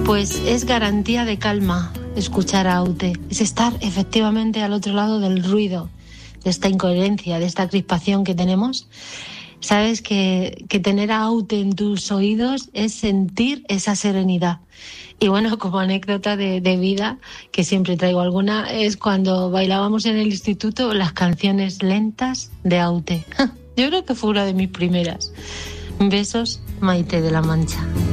Pues es garantía de calma escuchar a Aute. Es estar efectivamente al otro lado del ruido, de esta incoherencia, de esta crispación que tenemos. Sabes que tener a Aute en tus oídos es sentir esa serenidad. Y bueno, como anécdota de vida, que siempre traigo alguna, es cuando bailábamos en el instituto las canciones lentas de Aute. Yo creo que fue una de mis primeras. Besos, Maite de la Mancha.